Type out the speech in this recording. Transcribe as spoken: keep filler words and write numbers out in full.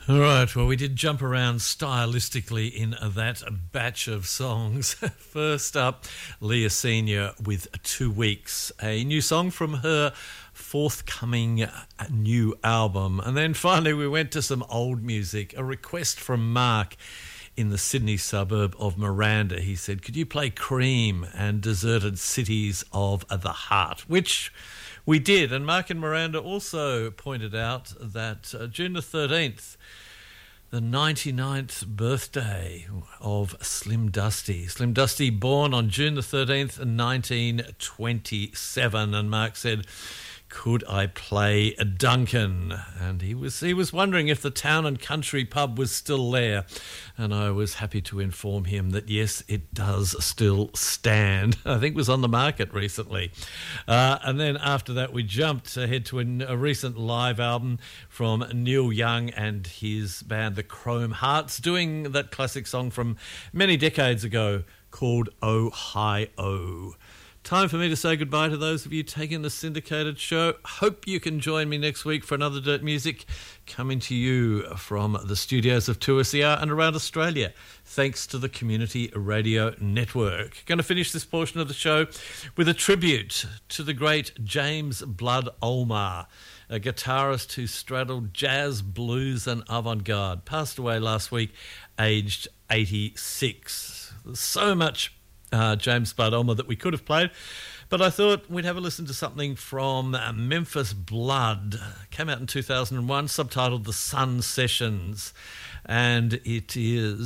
All right, well, we did jump around stylistically in that batch of songs. First up, Leah Senior with Two Weeks, a new song from her forthcoming new album. And then finally we went to some old music, a request from Mark in the Sydney suburb of Miranda. He said, could you play Cream and Deserted Cities of the Heart, which we did. And Mark in Miranda also pointed out that uh, June the thirteenth, the ninety-ninth birthday of Slim Dusty. Slim Dusty born on June the thirteenth, nineteen twenty-seven. And Mark said, could I play Duncan? And he was he was wondering if the Town and Country pub was still there. And I was happy to inform him that, yes, it does still stand. I think it was on the market recently. Uh, and then after that, we jumped ahead to a, a recent live album from Neil Young and his band, the Chrome Hearts, doing that classic song from many decades ago called Oh Hi Oh. Time for me to say goodbye to those of you taking the syndicated show. Hope you can join me next week for another Dirt Music coming to you from the studios of two S C R and around Australia, thanks to the Community Radio Network. Going to finish this portion of the show with a tribute to the great James Blood Olmar, a guitarist who straddled jazz, blues and avant-garde. Passed away last week, aged eighty-six. There's so much Uh, James Blood Olmar that we could have played, but I thought we'd have a listen to something from uh, Memphis Blood. Came out in two thousand one, subtitled The Sun Sessions, and it is